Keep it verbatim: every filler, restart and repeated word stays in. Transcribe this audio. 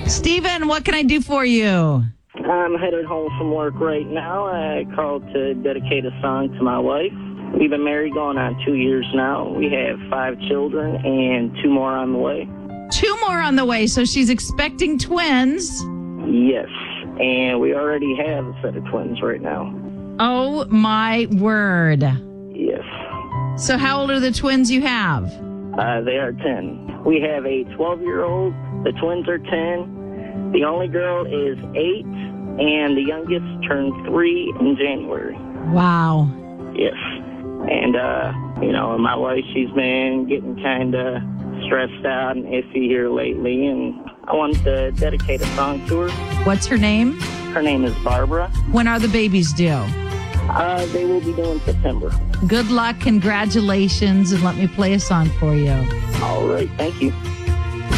Steven, what can I do for you? I'm headed home from work right now. I called to dedicate a song to my wife. We've been married going on two years now. We have five children and two more on the way. Two more on the way, so she's expecting twins. Yes, and we already have a set of twins right now. Oh, my word. Yes. So how old are the twins you have? Uh, they are ten. We have a twelve-year-old. The twins are ten. The only girl is eight, and the youngest turned three in January. Wow. Yes. And, uh, you know, my wife, she's been getting kind of stressed out and iffy here lately, and I wanted to dedicate a song to her. What's her name? Her name is Barbara. When are the babies due? Uh, they will be due in September. Good luck, congratulations, and let me play a song for you. All right, thank you.